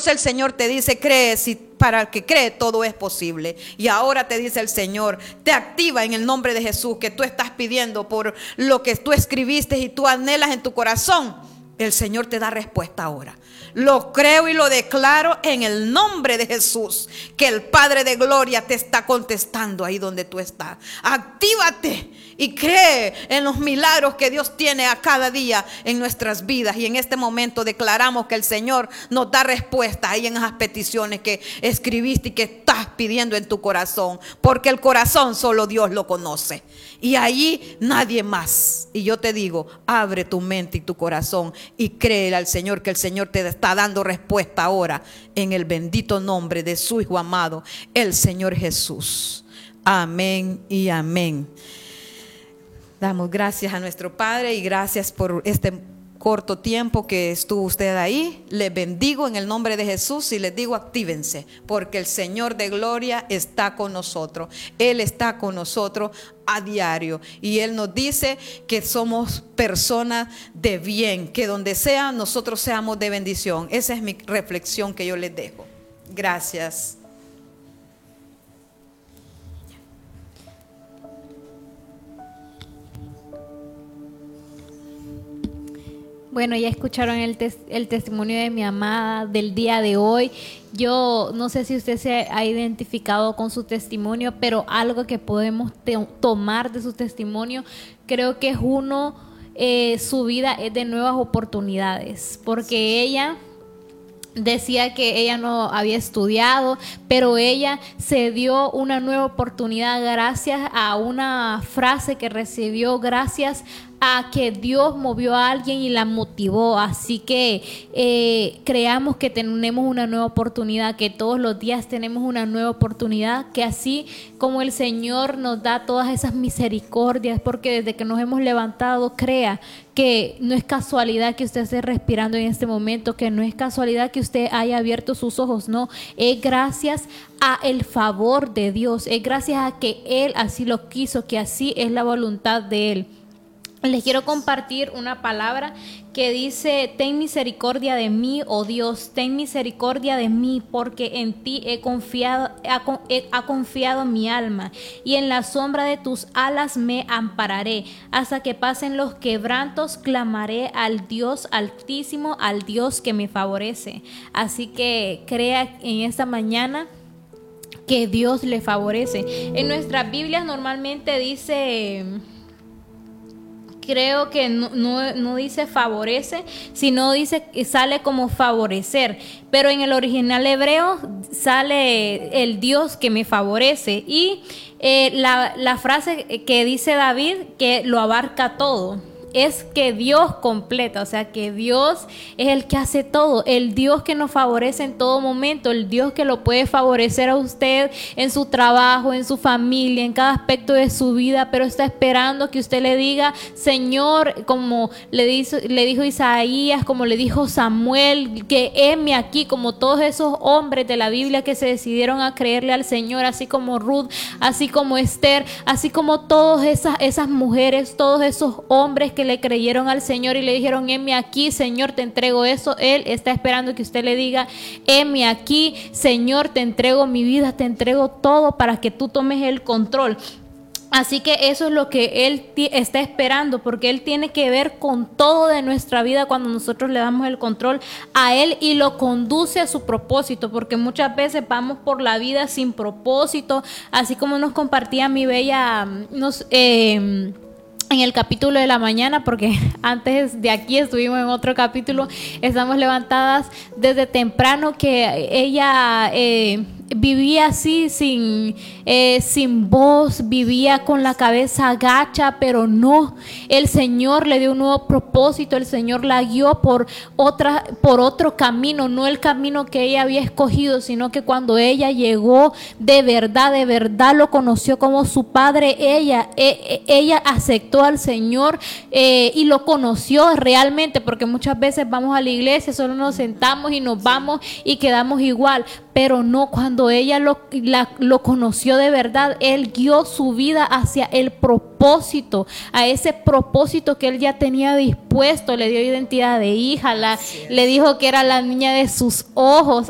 Entonces el Señor te dice, cree, si para el que cree todo es posible. Y ahora te dice el Señor, te activa en el nombre de Jesús, que tú estás pidiendo por lo que tú escribiste y tú anhelas en tu corazón. El Señor te da respuesta ahora. Lo creo y lo declaro en el nombre de Jesús, que el Padre de Gloria te está contestando ahí donde tú estás. Actívate y cree en los milagros que Dios tiene a cada día en nuestras vidas. Y en este momento declaramos que el Señor nos da respuesta ahí en esas peticiones que escribiste y que estás pidiendo en tu corazón, porque el corazón solo Dios lo conoce y allí nadie más. Y yo te digo, abre tu mente y tu corazón y créele al Señor, que el Señor te está dando respuesta ahora en el bendito nombre de su Hijo amado, el Señor Jesús. Amén y amén. Damos gracias a nuestro Padre y gracias por este corto tiempo que estuvo usted ahí. Les bendigo en el nombre de Jesús y les digo, actívense, porque el Señor de gloria está con nosotros. Él está con nosotros a diario y Él nos dice que somos personas de bien, que donde sea nosotros seamos de bendición. Esa es mi reflexión que yo les dejo. Gracias. Bueno, ya escucharon el testimonio de mi amada del día de hoy. Yo no sé si usted se ha identificado con su testimonio, pero algo que podemos tomar de su testimonio, creo que es su vida es de nuevas oportunidades, porque ella decía que ella no había estudiado, pero ella se dio una nueva oportunidad gracias a una frase que recibió, gracias a que Dios movió a alguien y la motivó. Así que creamos que tenemos una nueva oportunidad, que todos los días tenemos una nueva oportunidad, que así como el Señor nos da todas esas misericordias, porque desde que nos hemos levantado, crea que no es casualidad que usted esté respirando en este momento, que no es casualidad que usted haya abierto sus ojos, no, es gracias a el favor de Dios, es gracias a que Él así lo quiso, que así es la voluntad de Él. Les quiero compartir una palabra que dice: ten misericordia de mí, oh Dios, ten misericordia de mí, porque en ti ha confiado mi alma, y en la sombra de tus alas me ampararé. Hasta que pasen los quebrantos, clamaré al Dios Altísimo, al Dios que me favorece. Así que crea en esta mañana que Dios le favorece. En nuestras Biblias normalmente dice... Creo que no dice favorece, sino dice que sale como favorecer. Pero en el original hebreo sale el Dios que me favorece. Y la frase que dice David, que lo abarca todo, es que Dios completa, o sea que Dios es el que hace todo, el Dios que nos favorece en todo momento, el Dios que lo puede favorecer a usted en su trabajo, en su familia, en cada aspecto de su vida, pero está esperando que usted le diga: Señor, como le dijo Isaías, como le dijo Samuel, que heme aquí, como todos esos hombres de la Biblia que se decidieron a creerle al Señor, así como Ruth, así como Esther, así como todas esas mujeres, todos esos hombres que le creyeron al Señor y le dijeron: heme aquí, Señor, te entrego eso. Él está esperando que usted le diga: heme aquí, Señor, te entrego mi vida, te entrego todo, para que tú tomes el control. Así que eso es lo que Él está esperando, porque Él tiene que ver con todo de nuestra vida cuando nosotros le damos el control a Él y lo conduce a su propósito, porque muchas veces vamos por la vida sin propósito, así como nos compartía mi bella, en el capítulo de la mañana, porque antes de aquí estuvimos en otro capítulo. Estamos levantadas desde temprano, que ella vivía así sin voz, vivía con la cabeza agacha, pero no, el Señor le dio un nuevo propósito, el Señor la guió por otro camino, no el camino que ella había escogido, sino que cuando ella llegó de verdad lo conoció como su padre. Ella aceptó al Señor y lo conoció realmente, porque muchas veces vamos a la iglesia, solo nos sentamos y nos vamos y quedamos igual, pero no, cuando ella lo conoció de verdad, Él guió su vida hacia el propósito, a ese propósito que Él ya tenía dispuesto. Le dio identidad de hija, le dijo que era la niña de sus ojos.